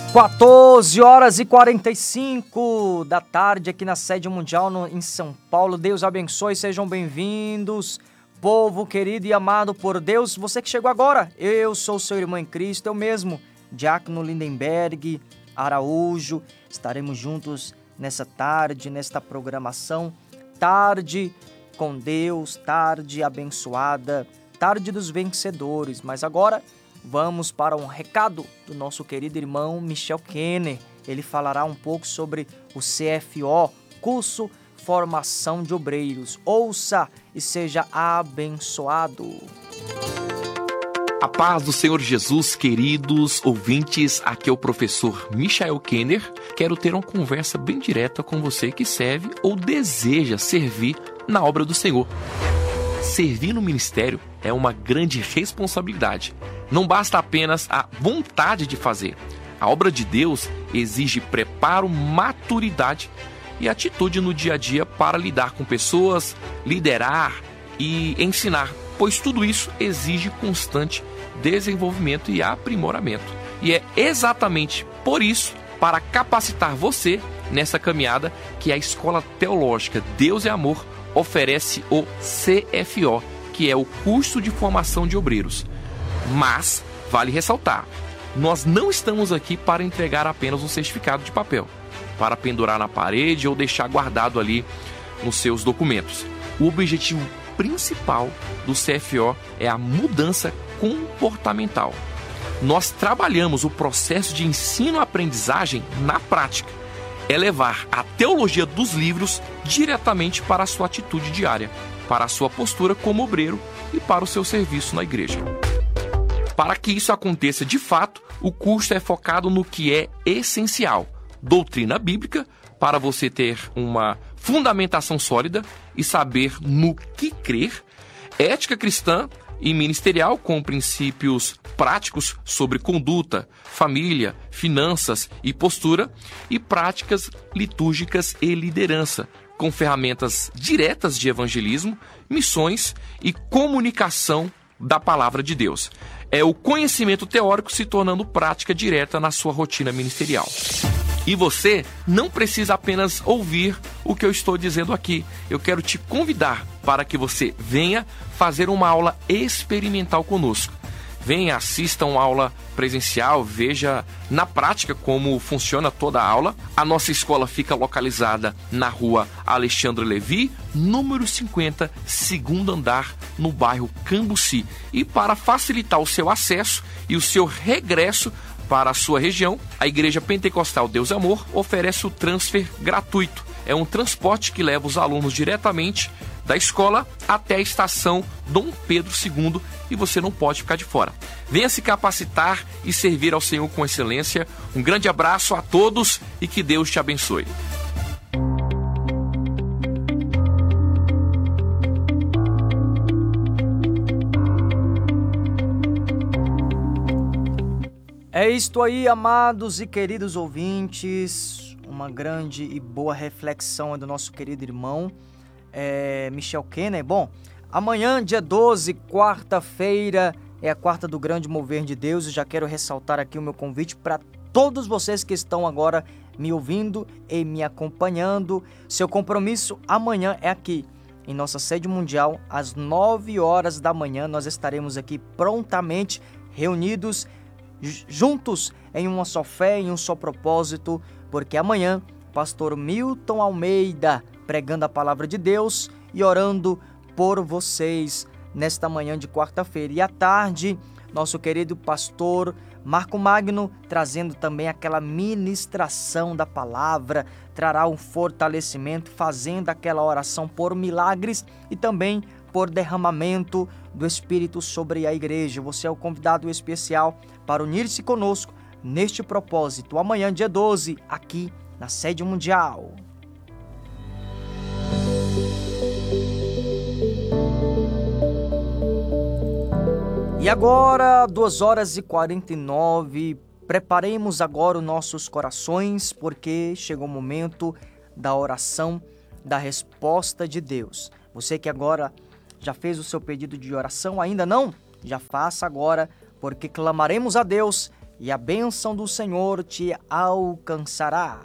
14h45 da tarde aqui na sede mundial em São Paulo. Deus abençoe, sejam bem-vindos, povo querido e amado por Deus. Você que chegou agora, eu sou seu irmão em Cristo, eu mesmo, Diácono Lindenberg Araújo. Estaremos juntos nessa tarde, nesta programação, tarde com Deus, tarde abençoada, tarde dos vencedores. Mas agora vamos para um recado do nosso querido irmão Michel Kenner. Ele falará um pouco sobre o CFO, Curso Formação de Obreiros. Ouça e seja abençoado. A paz do Senhor Jesus, queridos ouvintes, aqui é o professor Michel Kenner. Quero ter uma conversa bem direta com você que serve ou deseja servir na obra do Senhor. Servir no ministério é uma grande responsabilidade. Não basta apenas a vontade de fazer. A obra de Deus exige preparo, maturidade e atitude no dia a dia para lidar com pessoas, liderar e ensinar, pois tudo isso exige constante desenvolvimento e aprimoramento. E é exatamente por isso, para capacitar você nessa caminhada, que a Escola Teológica Deus é Amor oferece o CFO, que é o Curso de Formação de Obreiros. Mas, vale ressaltar, nós não estamos aqui para entregar apenas um certificado de papel, para pendurar na parede ou deixar guardado ali nos seus documentos. O objetivo principal do CFO é a mudança comportamental. Nós trabalhamos o processo de ensino-aprendizagem na prática. É levar a teologia dos livros diretamente para a sua atitude diária, para a sua postura como obreiro e para o seu serviço na igreja. Para que isso aconteça de fato, o curso é focado no que é essencial: doutrina bíblica, para você ter uma fundamentação sólida e saber no que crer, ética cristã e ministerial, com princípios práticos sobre conduta, família, finanças e postura, e práticas litúrgicas e liderança, com ferramentas diretas de evangelismo, missões e comunicação da palavra de Deus. É o conhecimento teórico se tornando prática direta na sua rotina ministerial. E você não precisa apenas ouvir o que eu estou dizendo aqui. Eu quero te convidar para que você venha fazer uma aula experimental conosco. Venha, assista uma aula presencial, veja na prática como funciona toda a aula. A nossa escola fica localizada na rua Alexandre Levi, número 50, segundo andar, no bairro Cambuci. E para facilitar o seu acesso e o seu regresso para a sua região, a Igreja Pentecostal Deus é Amor oferece o transfer gratuito. É um transporte que leva os alunos diretamente da escola até a estação Dom Pedro II, e você não pode ficar de fora. Venha se capacitar e servir ao Senhor com excelência. Um grande abraço a todos e que Deus te abençoe. É isto aí, amados e queridos ouvintes. Uma grande e boa reflexão do nosso querido irmão Michel Kenner. Bom, amanhã, dia 12, quarta-feira, é a quarta do grande mover de Deus. E já quero ressaltar aqui o meu convite para todos vocês que estão agora me ouvindo e me acompanhando. Seu compromisso amanhã é aqui, em nossa sede mundial, às 9 horas da manhã. Nós estaremos aqui prontamente reunidos, juntos em uma só fé, em um só propósito, porque amanhã, pastor Milton Almeida pregando a palavra de Deus e orando por vocês nesta manhã de quarta-feira. E à tarde, nosso querido pastor Marco Magno trazendo também aquela ministração da palavra, trará um fortalecimento, fazendo aquela oração por milagres e também por derramamento do Espírito sobre a igreja. Você é o convidado especial para unir-se conosco neste propósito. Amanhã, dia 12, aqui na sede mundial. E agora, 2h49, preparemos agora os nossos corações, porque chegou o momento da oração, da resposta de Deus. Você que agora já fez o seu pedido de oração, ainda não? Já faça agora, porque clamaremos a Deus e a bênção do Senhor te alcançará.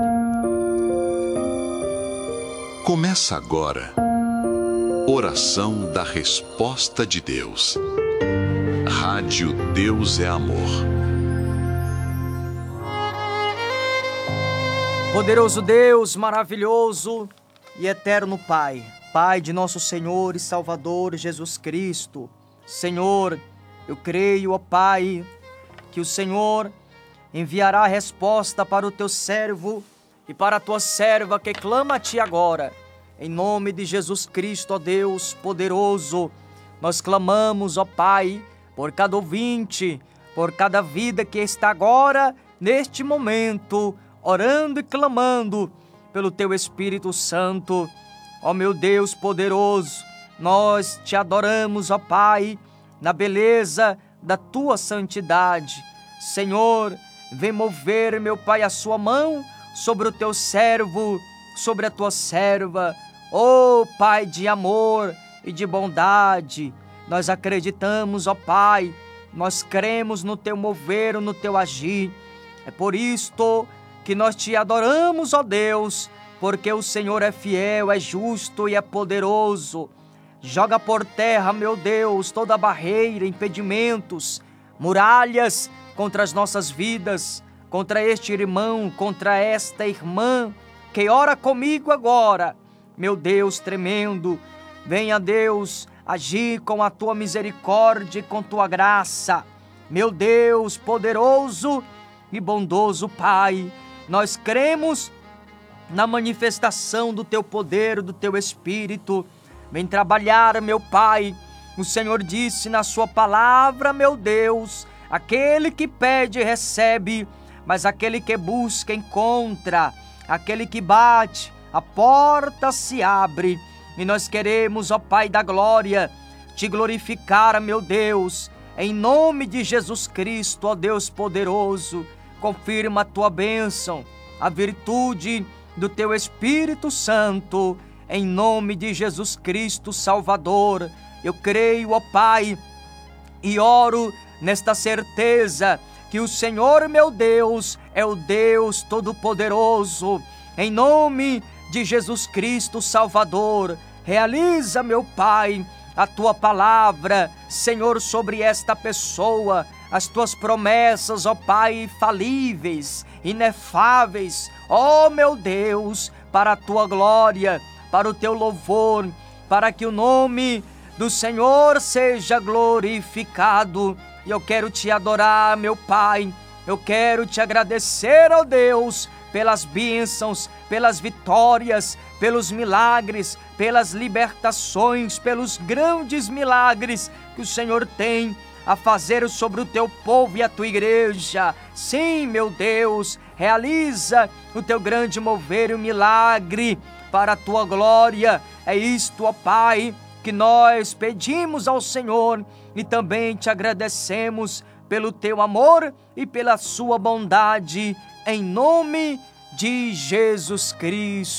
Começa agora, Oração da Resposta de Deus. Rádio Deus é Amor. Poderoso Deus, maravilhoso e eterno Pai, Pai de nosso Senhor e Salvador Jesus Cristo. Senhor, eu creio, ó Pai, que o Senhor enviará a resposta para o teu servo e para a tua serva que clama a ti agora. Em nome de Jesus Cristo, ó Deus poderoso, nós clamamos, ó Pai, por cada ouvinte, por cada vida que está agora, neste momento, orando e clamando pelo teu Espírito Santo. Ó meu Deus poderoso, nós te adoramos, ó Pai, na beleza da tua santidade. Senhor, vem mover, meu Pai, a sua mão sobre o teu servo, sobre a tua serva. Ó Pai de amor e de bondade, nós acreditamos, ó Pai, nós cremos no teu mover, no teu agir. É por isto que nós te adoramos, ó Deus, porque o Senhor é fiel, é justo e é poderoso. Joga por terra, meu Deus, toda barreira, impedimentos, muralhas contra as nossas vidas, contra este irmão, contra esta irmã que ora comigo agora. Meu Deus tremendo, venha, Deus, agir com a tua misericórdia e com tua graça. Meu Deus poderoso e bondoso Pai, nós cremos na manifestação do teu poder, do teu Espírito. Vem trabalhar, meu Pai. O Senhor disse na sua palavra, meu Deus, aquele que pede recebe, mas aquele que busca encontra, aquele que bate, a porta se abre. E nós queremos, ó Pai da glória, te glorificar, meu Deus, em nome de Jesus Cristo, ó Deus poderoso. Confirma a tua bênção, a virtude do teu Espírito Santo, em nome de Jesus Cristo Salvador. Eu creio, ó Pai, e oro nesta certeza que o Senhor, meu Deus, é o Deus Todo-Poderoso. Em nome de Jesus Cristo Salvador, realiza, meu Pai, a tua palavra, Senhor, sobre esta pessoa, as tuas promessas, ó Pai, infalíveis, inefáveis, ó meu Deus, para a tua glória, para o teu louvor, para que o nome do Senhor seja glorificado. E eu quero te adorar, meu Pai, eu quero te agradecer, ó Deus, pelas bênçãos, pelas vitórias, pelos milagres, pelas libertações, pelos grandes milagres que o Senhor tem a fazer sobre o teu povo e a tua igreja. Sim, meu Deus, realiza o teu grande mover e o milagre para a tua glória. É isto, ó Pai, que nós pedimos ao Senhor e também te agradecemos pelo teu amor e pela sua bondade, em nome de Jesus Cristo.